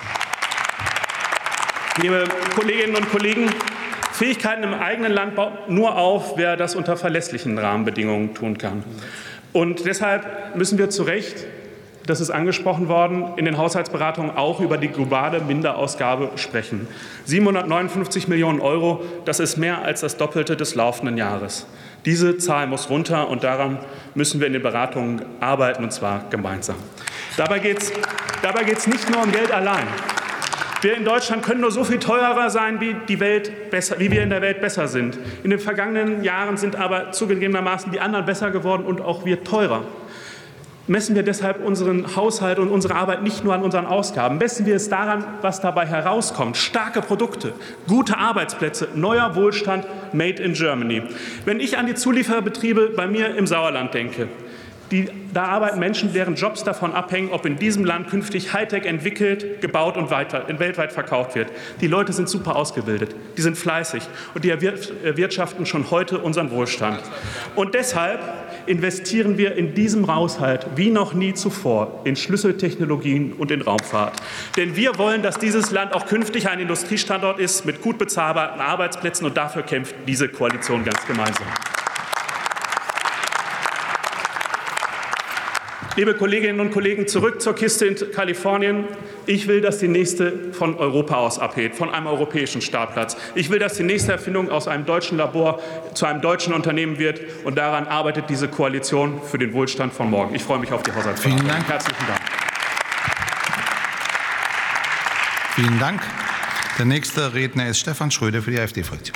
Liebe Kolleginnen und Kollegen, Fähigkeiten im eigenen Land baut nur auf, wer das unter verlässlichen Rahmenbedingungen tun kann. Und deshalb müssen wir zu Recht, das ist angesprochen worden, in den Haushaltsberatungen auch über die globale Minderausgabe sprechen. 759 Millionen Euro, das ist mehr als das Doppelte des laufenden Jahres. Diese Zahl muss runter und daran müssen wir in den Beratungen arbeiten, und zwar gemeinsam. Dabei geht's nicht nur um Geld allein. Wir in Deutschland können nur so viel teurer sein, wie wir in der Welt besser sind. In den vergangenen Jahren sind aber zugegebenermaßen die anderen besser geworden und auch wir teurer. Messen wir deshalb unseren Haushalt und unsere Arbeit nicht nur an unseren Ausgaben, messen wir es daran, was dabei herauskommt. Starke Produkte, gute Arbeitsplätze, neuer Wohlstand, made in Germany. Wenn ich an die Zulieferbetriebe bei mir im Sauerland denke, da arbeiten Menschen, deren Jobs davon abhängen, ob in diesem Land künftig Hightech entwickelt, gebaut und weltweit verkauft wird. Die Leute sind super ausgebildet, die sind fleißig und die erwirtschaften schon heute unseren Wohlstand. Und deshalb investieren wir in diesem Haushalt wie noch nie zuvor in Schlüsseltechnologien und in Raumfahrt. Denn wir wollen, dass dieses Land auch künftig ein Industriestandort ist mit gut bezahlbaren Arbeitsplätzen, und dafür kämpft diese Koalition ganz gemeinsam. Liebe Kolleginnen und Kollegen, zurück zur Kiste in Kalifornien. Ich will, dass die nächste von Europa aus abhebt, von einem europäischen Startplatz. Ich will, dass die nächste Erfindung aus einem deutschen Labor zu einem deutschen Unternehmen wird. Und daran arbeitet diese Koalition für den Wohlstand von morgen. Ich freue mich auf die Haushaltsverhandlungen. Vielen Dank. Herzlichen Dank. Vielen Dank. Der nächste Redner ist Stefan Schröder für die AfD-Fraktion.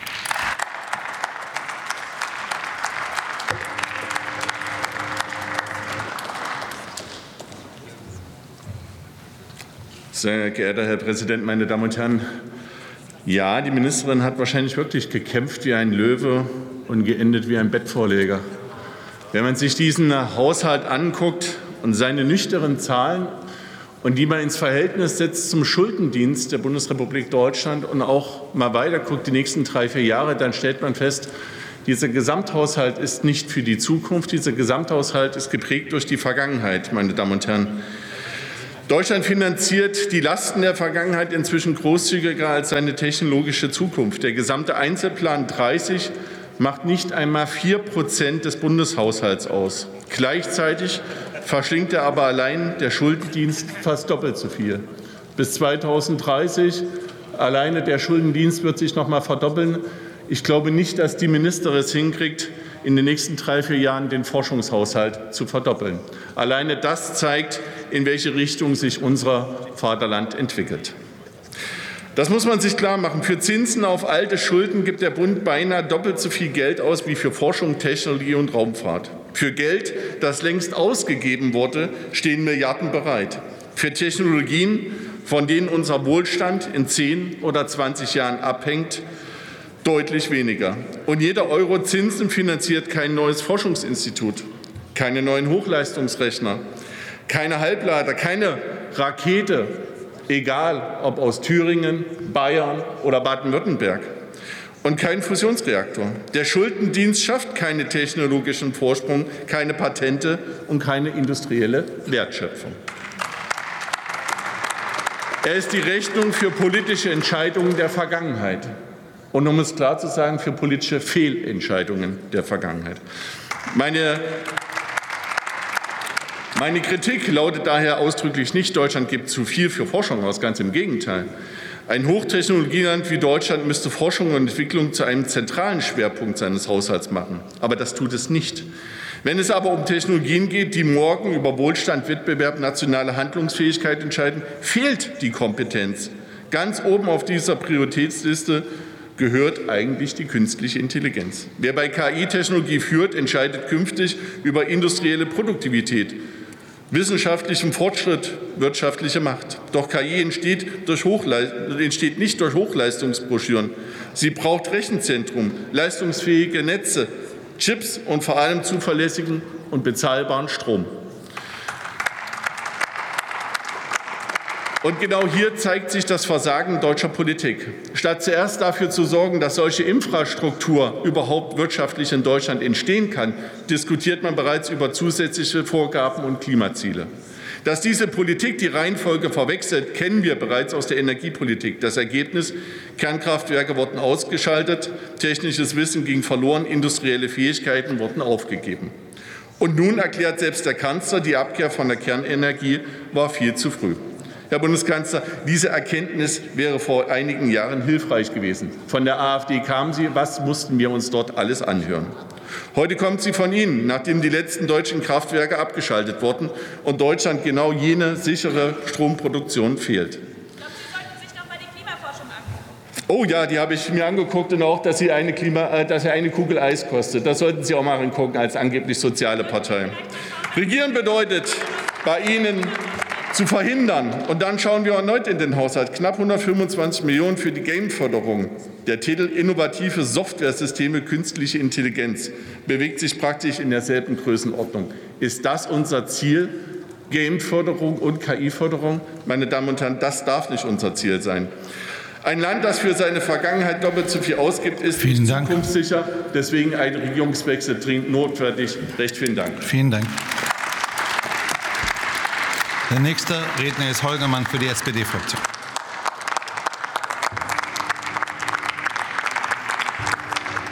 Sehr geehrter Herr Präsident, meine Damen und Herren! Ja, die Ministerin hat wahrscheinlich wirklich gekämpft wie ein Löwe und geendet wie ein Bettvorleger. Wenn man sich diesen Haushalt anguckt und seine nüchternen Zahlen und die man ins Verhältnis setzt zum Schuldendienst der Bundesrepublik Deutschland und auch mal weiter guckt, die nächsten 3, 4 Jahre, dann stellt man fest, dieser Gesamthaushalt ist nicht für die Zukunft. Dieser Gesamthaushalt ist geprägt durch die Vergangenheit, meine Damen und Herren. Deutschland finanziert die Lasten der Vergangenheit inzwischen großzügiger als seine technologische Zukunft. Der gesamte Einzelplan 30 macht nicht einmal 4% des Bundeshaushalts aus. Gleichzeitig verschlingt er aber allein der Schuldendienst fast doppelt so viel. Bis 2030 alleine der Schuldendienst wird sich noch mal verdoppeln. Ich glaube nicht, dass die Ministerin es hinkriegt, in den nächsten 3, 4 Jahren den Forschungshaushalt zu verdoppeln. Alleine das zeigt, in welche Richtung sich unser Vaterland entwickelt. Das muss man sich klar machen. Für Zinsen auf alte Schulden gibt der Bund beinahe doppelt so viel Geld aus wie für Forschung, Technologie und Raumfahrt. Für Geld, das längst ausgegeben wurde, stehen Milliarden bereit. Für Technologien, von denen unser Wohlstand in 10 oder 20 Jahren abhängt, deutlich weniger. Und jeder Euro Zinsen finanziert kein neues Forschungsinstitut, keine neuen Hochleistungsrechner, keine Halbleiter, keine Rakete, egal ob aus Thüringen, Bayern oder Baden-Württemberg, und kein Fusionsreaktor. Der Schuldendienst schafft keinen technologischen Vorsprung, keine Patente und keine industrielle Wertschöpfung. Er ist die Rechnung für politische Entscheidungen der Vergangenheit. Und um es klar zu sagen, für politische Fehlentscheidungen der Vergangenheit. Meine Kritik lautet daher ausdrücklich nicht, Deutschland gibt zu viel für Forschung aus, ganz im Gegenteil. Ein Hochtechnologieland wie Deutschland müsste Forschung und Entwicklung zu einem zentralen Schwerpunkt seines Haushalts machen. Aber das tut es nicht. Wenn es aber um Technologien geht, die morgen über Wohlstand, Wettbewerb, nationale Handlungsfähigkeit entscheiden, fehlt die Kompetenz. Ganz oben auf dieser Prioritätsliste gehört eigentlich die künstliche Intelligenz. Wer bei KI-Technologie führt, entscheidet künftig über industrielle Produktivität, wissenschaftlichen Fortschritt, wirtschaftliche Macht. Doch KI entsteht nicht durch Hochleistungsbroschüren. Sie braucht Rechenzentrum, leistungsfähige Netze, Chips und vor allem zuverlässigen und bezahlbaren Strom. Und genau hier zeigt sich das Versagen deutscher Politik. Statt zuerst dafür zu sorgen, dass solche Infrastruktur überhaupt wirtschaftlich in Deutschland entstehen kann, diskutiert man bereits über zusätzliche Vorgaben und Klimaziele. Dass diese Politik die Reihenfolge verwechselt, kennen wir bereits aus der Energiepolitik. Das Ergebnis: Kernkraftwerke wurden ausgeschaltet, technisches Wissen ging verloren, industrielle Fähigkeiten wurden aufgegeben. Und nun erklärt selbst der Kanzler, die Abkehr von der Kernenergie war viel zu früh. Herr Bundeskanzler, diese Erkenntnis wäre vor einigen Jahren hilfreich gewesen. Von der AfD kam sie. Was mussten wir uns dort alles anhören? Heute kommt sie von Ihnen, nachdem die letzten deutschen Kraftwerke abgeschaltet wurden und Deutschland genau jene sichere Stromproduktion fehlt. Ich glaube, Sie sollten sich doch mal die Klimaforschung angucken. Oh ja, die habe ich mir angeguckt, und auch, dass sie eine Kugel Eis kostet. Das sollten Sie auch mal angucken als angeblich soziale Partei. Regieren bedeutet bei Ihnen zu verhindern. Und dann schauen wir erneut in den Haushalt. Knapp 125 Millionen für die Game-Förderung. Der Titel Innovative Softwaresysteme künstliche Intelligenz bewegt sich praktisch in derselben Größenordnung. Ist das unser Ziel? Game-Förderung und KI-Förderung? Meine Damen und Herren, das darf nicht unser Ziel sein. Ein Land, das für seine Vergangenheit doppelt so viel ausgibt, ist nicht zukunftssicher. Deswegen ein Regierungswechsel dringend notwendig. Recht vielen Dank. Vielen Dank. Der nächste Redner ist Holger Mann für die SPD-Fraktion.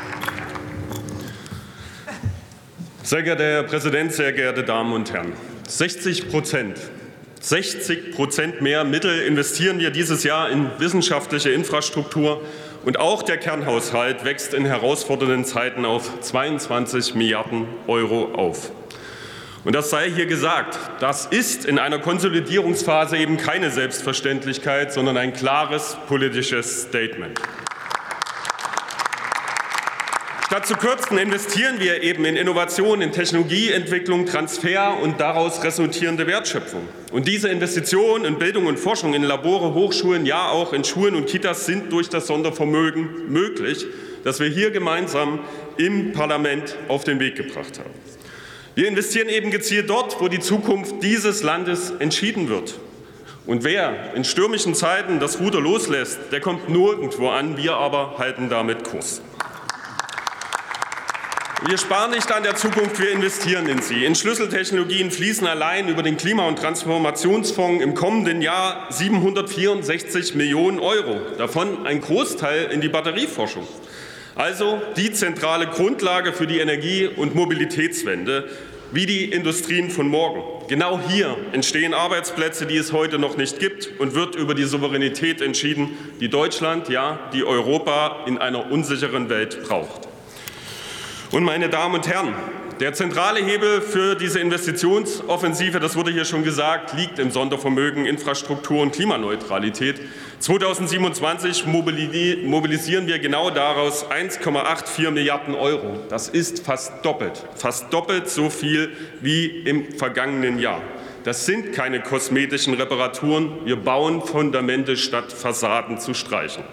Sehr geehrter Herr Präsident, sehr geehrte Damen und Herren! 60% mehr Mittel investieren wir dieses Jahr in wissenschaftliche Infrastruktur. Und auch der Kernhaushalt wächst in herausfordernden Zeiten auf 22 Milliarden € auf. Und das sei hier gesagt, das ist in einer Konsolidierungsphase eben keine Selbstverständlichkeit, sondern ein klares politisches Statement. Statt zu kürzen, investieren wir eben in Innovation, in Technologieentwicklung, Transfer und daraus resultierende Wertschöpfung. Und diese Investitionen in Bildung und Forschung, in Labore, Hochschulen, ja auch in Schulen und Kitas sind durch das Sondervermögen möglich, das wir hier gemeinsam im Parlament auf den Weg gebracht haben. Wir investieren eben gezielt dort, wo die Zukunft dieses Landes entschieden wird. Und wer in stürmischen Zeiten das Ruder loslässt, der kommt nirgendwo an. Wir aber halten damit Kurs. Wir sparen nicht an der Zukunft, wir investieren in sie. In Schlüsseltechnologien fließen allein über den Klima- und Transformationsfonds im kommenden Jahr 764 Millionen €, davon ein Großteil in die Batterieforschung. Also die zentrale Grundlage für die Energie- und Mobilitätswende, wie die Industrien von morgen. Genau hier entstehen Arbeitsplätze, die es heute noch nicht gibt, und wird über die Souveränität entschieden, die Deutschland, ja, die Europa in einer unsicheren Welt braucht. Und meine Damen und Herren, der zentrale Hebel für diese Investitionsoffensive, das wurde hier schon gesagt, liegt im Sondervermögen Infrastruktur und Klimaneutralität. 2027 mobilisieren wir genau daraus 1,84 Milliarden €. Das ist fast doppelt so viel wie im vergangenen Jahr. Das sind keine kosmetischen Reparaturen. Wir bauen Fundamente, statt Fassaden zu streichen.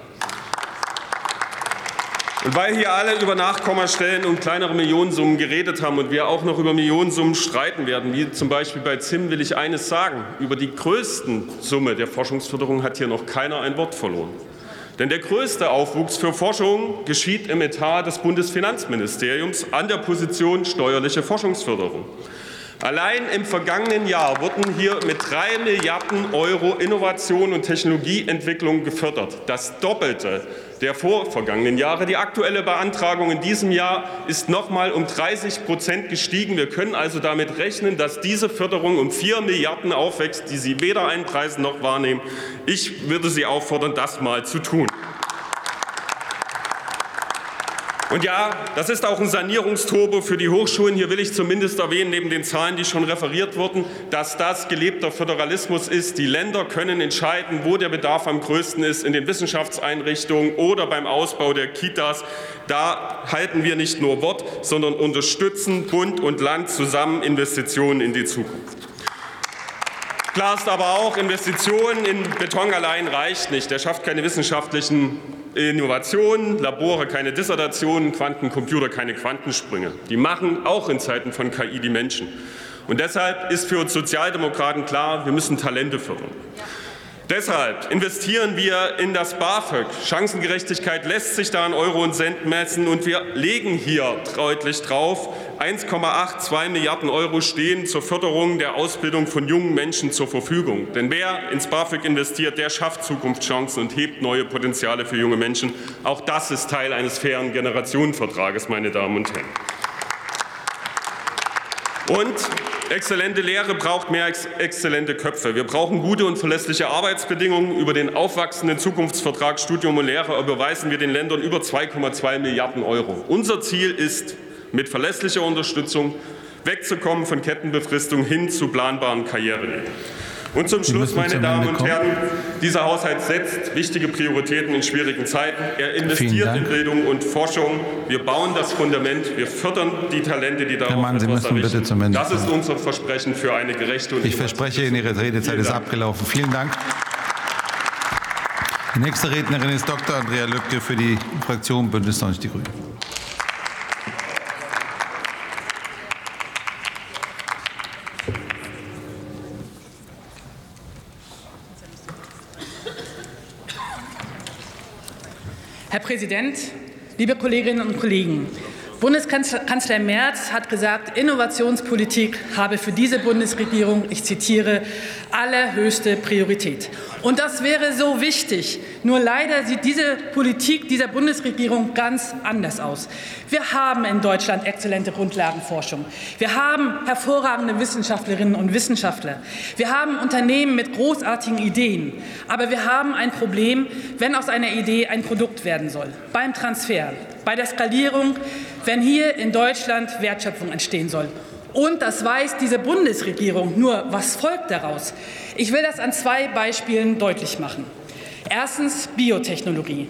Und weil hier alle über Nachkommastellen und kleinere Millionensummen geredet haben und wir auch noch über Millionensummen streiten werden, wie zum Beispiel bei ZIM, will ich eines sagen: Über die größten Summe der Forschungsförderung hat hier noch keiner ein Wort verloren. Denn der größte Aufwuchs für Forschung geschieht im Etat des Bundesfinanzministeriums an der Position steuerliche Forschungsförderung. Allein im vergangenen Jahr wurden hier mit 3 Milliarden € Innovation und Technologieentwicklung gefördert. Das Doppelte der vorvergangenen Jahre. Die aktuelle Beantragung in diesem Jahr ist noch mal um 30% gestiegen. Wir können also damit rechnen, dass diese Förderung um 4 Milliarden € aufwächst, die Sie weder einpreisen noch wahrnehmen. Ich würde Sie auffordern, das mal zu tun. Und ja, das ist auch ein Sanierungsturbo für die Hochschulen. Hier will ich zumindest erwähnen, neben den Zahlen, die schon referiert wurden, dass das gelebter Föderalismus ist. Die Länder können entscheiden, wo der Bedarf am größten ist, in den Wissenschaftseinrichtungen oder beim Ausbau der Kitas. Da halten wir nicht nur Wort, sondern unterstützen Bund und Land zusammen Investitionen in die Zukunft. Klar ist aber auch, Investitionen in Beton allein reicht nicht. Der schafft keine wissenschaftlichen Innovationen, Labore keine Dissertationen, Quantencomputer keine Quantensprünge. Die machen auch in Zeiten von KI die Menschen. Und deshalb ist für uns Sozialdemokraten klar, wir müssen Talente fördern. Deshalb investieren wir in das BAföG. Chancengerechtigkeit lässt sich da in Euro und Cent messen, und wir legen hier deutlich drauf. 1,82 Milliarden € stehen zur Förderung der Ausbildung von jungen Menschen zur Verfügung. Denn wer ins BAföG investiert, der schafft Zukunftschancen und hebt neue Potenziale für junge Menschen. Auch das ist Teil eines fairen Generationenvertrages, meine Damen und Herren. Und exzellente Lehre braucht mehr exzellente Köpfe. Wir brauchen gute und verlässliche Arbeitsbedingungen. Über den aufwachsenden Zukunftsvertrag Studium und Lehre überweisen wir den Ländern über 2,2 Milliarden €. Unser Ziel ist, mit verlässlicher Unterstützung wegzukommen von Kettenbefristung hin zu planbaren Karrierewegen. Und zum Schluss, meine Damen und Herren, dieser Haushalt setzt wichtige Prioritäten in schwierigen Zeiten. Er investiert in Bildung und Forschung. Wir bauen das Fundament. Wir fördern die Talente, die darauf etwas errichten. Das ist unser Versprechen für eine gerechte und... Ich verspreche Ihnen, Ihre Redezeit ist abgelaufen. Vielen Dank. Die nächste Rednerin ist Dr. Andrea Lübke für die Fraktion Bündnis 90 Die Grünen. Herr Präsident, liebe Kolleginnen und Kollegen! Bundeskanzler Merz hat gesagt, Innovationspolitik habe für diese Bundesregierung, ich zitiere, allerhöchste Priorität. Und das wäre so wichtig. Nur leider sieht diese Politik dieser Bundesregierung ganz anders aus. Wir haben in Deutschland exzellente Grundlagenforschung. Wir haben hervorragende Wissenschaftlerinnen und Wissenschaftler. Wir haben Unternehmen mit großartigen Ideen. Aber wir haben ein Problem, wenn aus einer Idee ein Produkt werden soll. Beim Transfer, bei der Skalierung, wenn hier in Deutschland Wertschöpfung entstehen soll. Und das weiß diese Bundesregierung. Nur, was folgt daraus? Ich will das an 2 Beispielen deutlich machen. Erstens Biotechnologie.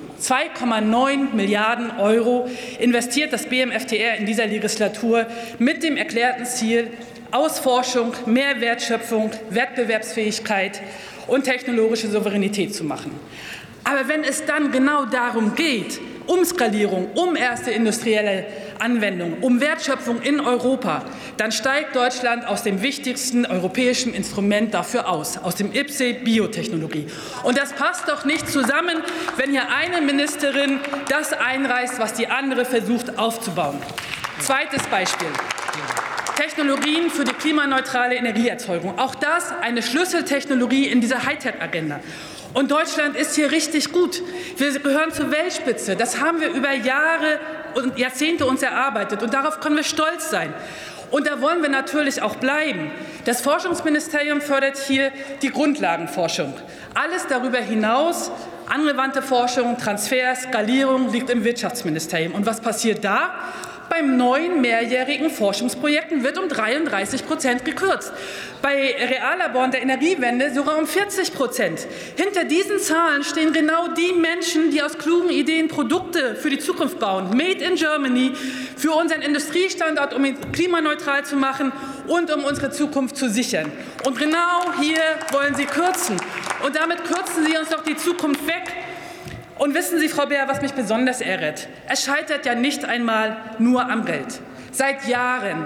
2,9 Milliarden € investiert das BMFTR in dieser Legislatur mit dem erklärten Ziel, aus Forschung mehr Wertschöpfung, Wettbewerbsfähigkeit und technologische Souveränität zu machen. Aber wenn es dann genau darum geht, um Skalierung, um erste industrielle Anwendung, um Wertschöpfung in Europa, dann steigt Deutschland aus dem wichtigsten europäischen Instrument dafür aus dem IPCEI Biotechnologie. Und das passt doch nicht zusammen, wenn hier eine Ministerin das einreißt, was die andere versucht aufzubauen. Zweites Beispiel. Technologien für die klimaneutrale Energieerzeugung. Auch das eine Schlüsseltechnologie in dieser Hightech-Agenda. Und Deutschland ist hier richtig gut. Wir gehören zur Weltspitze. Das haben wir über Jahre und Jahrzehnte uns erarbeitet. Und darauf können wir stolz sein. Und da wollen wir natürlich auch bleiben. Das Forschungsministerium fördert hier die Grundlagenforschung. Alles darüber hinaus, angewandte Forschung, Transfer, Skalierung, liegt im Wirtschaftsministerium. Und was passiert da? Beim neuen mehrjährigen Forschungsprojekten wird um 33% gekürzt. Bei Reallaboren der Energiewende sogar um 40%. Hinter diesen Zahlen stehen genau die Menschen, die aus klugen Ideen Produkte für die Zukunft bauen. Made in Germany, für unseren Industriestandort, um ihn klimaneutral zu machen und um unsere Zukunft zu sichern. Und genau hier wollen Sie kürzen. Und damit kürzen Sie uns doch die Zukunft weg. Und wissen Sie, Frau Beer, was mich besonders ärgert? Es scheitert ja nicht einmal nur am Geld. Seit Jahren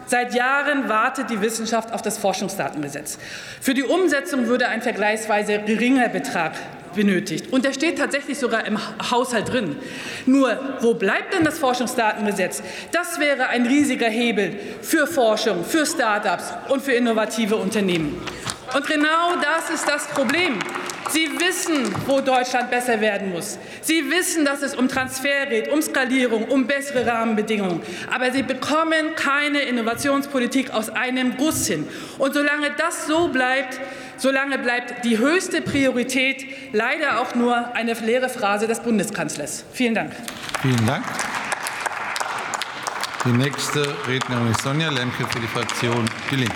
wartet die Wissenschaft auf das Forschungsdatengesetz. Für die Umsetzung würde ein vergleichsweise geringer Betrag benötigt. Und der steht tatsächlich sogar im Haushalt drin. Nur, wo bleibt denn das Forschungsdatengesetz? Das wäre ein riesiger Hebel für Forschung, für Start-ups und für innovative Unternehmen. Und genau das ist das Problem. Sie wissen, wo Deutschland besser werden muss. Sie wissen, dass es um Transfer geht, um Skalierung, um bessere Rahmenbedingungen. Aber Sie bekommen keine Innovationspolitik aus einem Guss hin. Und solange das so bleibt, solange bleibt die höchste Priorität leider auch nur eine leere Phrase des Bundeskanzlers. Vielen Dank. Vielen Dank. Die nächste Rednerin ist Sonja Lemke für die Fraktion Die Linke.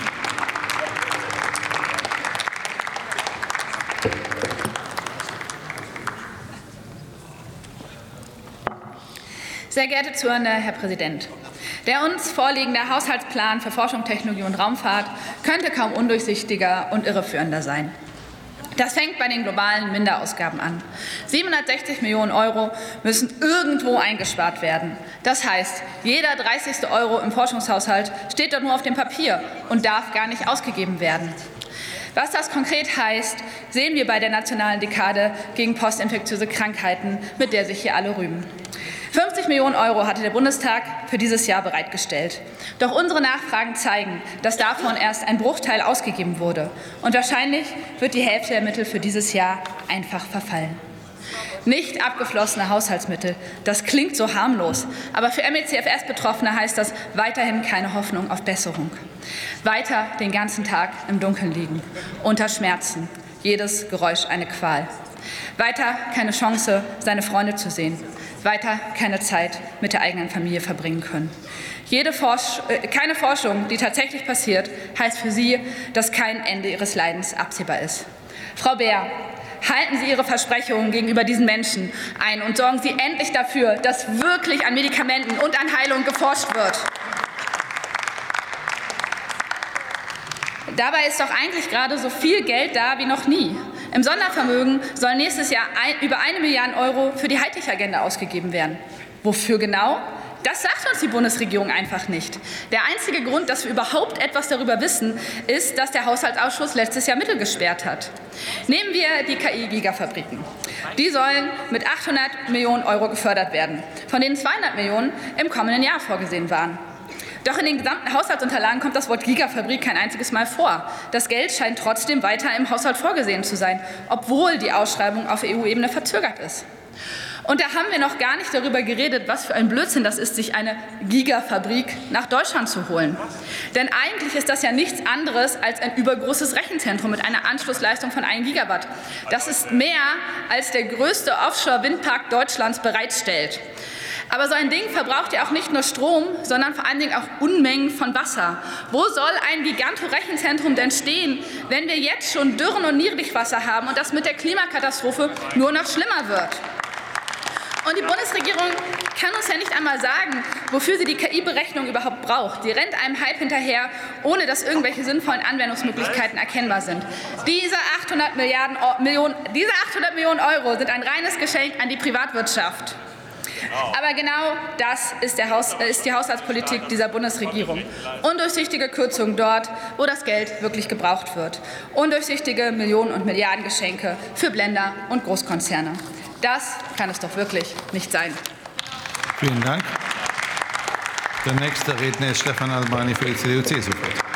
Sehr geehrter zuhörender Herr Präsident! Der uns vorliegende Haushaltsplan für Forschung, Technologie und Raumfahrt könnte kaum undurchsichtiger und irreführender sein. Das fängt bei den globalen Minderausgaben an. 760 Millionen € müssen irgendwo eingespart werden. Das heißt, jeder 30. Euro im Forschungshaushalt steht dort nur auf dem Papier und darf gar nicht ausgegeben werden. Was das konkret heißt, sehen wir bei der nationalen Dekade gegen postinfektiöse Krankheiten, mit der sich hier alle rühmen. 50 Millionen € hatte der Bundestag für dieses Jahr bereitgestellt. Doch unsere Nachfragen zeigen, dass davon erst ein Bruchteil ausgegeben wurde. Und wahrscheinlich wird die Hälfte der Mittel für dieses Jahr einfach verfallen. Nicht abgeflossene Haushaltsmittel, das klingt so harmlos. Aber für MECFS-Betroffene heißt das weiterhin keine Hoffnung auf Besserung. Weiter den ganzen Tag im Dunkeln liegen, unter Schmerzen, jedes Geräusch eine Qual. Weiter keine Chance, seine Freunde zu sehen. Weiter keine Zeit mit der eigenen Familie verbringen können. Keine Forschung, die tatsächlich passiert, heißt für Sie, dass kein Ende Ihres Leidens absehbar ist. Frau Beer, halten Sie Ihre Versprechungen gegenüber diesen Menschen ein und sorgen Sie endlich dafür, dass wirklich an Medikamenten und an Heilung geforscht wird. Dabei ist doch eigentlich gerade so viel Geld da wie noch nie. Im Sondervermögen sollen nächstes Jahr über 1 Milliarde € für die Hightech-Agenda ausgegeben werden. Wofür genau? Das sagt uns die Bundesregierung einfach nicht. Der einzige Grund, dass wir überhaupt etwas darüber wissen, ist, dass der Haushaltsausschuss letztes Jahr Mittel gesperrt hat. Nehmen wir die KI-Gigafabriken. Die sollen mit 800 Millionen € gefördert werden, von denen 200 Millionen im kommenden Jahr vorgesehen waren. Doch in den gesamten Haushaltsunterlagen kommt das Wort Gigafabrik kein einziges Mal vor. Das Geld scheint trotzdem weiter im Haushalt vorgesehen zu sein, obwohl die Ausschreibung auf EU-Ebene verzögert ist. Und da haben wir noch gar nicht darüber geredet, was für ein Blödsinn das ist, sich eine Gigafabrik nach Deutschland zu holen. Denn eigentlich ist das ja nichts anderes als ein übergroßes Rechenzentrum mit einer Anschlussleistung von 1 Gigawatt. Das ist mehr, als der größte Offshore-Windpark Deutschlands bereitstellt. Aber so ein Ding verbraucht ja auch nicht nur Strom, sondern vor allen Dingen auch Unmengen von Wasser. Wo soll ein Gigantorechenzentrum denn stehen, wenn wir jetzt schon Dürren und Niedrigwasser haben und das mit der Klimakatastrophe nur noch schlimmer wird? Und die Bundesregierung kann uns ja nicht einmal sagen, wofür sie die KI-Berechnung überhaupt braucht. Sie rennt einem Hype hinterher, ohne dass irgendwelche sinnvollen Anwendungsmöglichkeiten erkennbar sind. Diese 800 Millionen Euro sind ein reines Geschenk an die Privatwirtschaft. Aber genau das ist die Haushaltspolitik dieser Bundesregierung. Undurchsichtige Kürzungen dort, wo das Geld wirklich gebraucht wird. Undurchsichtige Millionen- und Milliardengeschenke für Blender und Großkonzerne. Das kann es doch wirklich nicht sein. Vielen Dank. Der nächste Redner ist Stefan Albani für die CDU-CSU-Fraktion.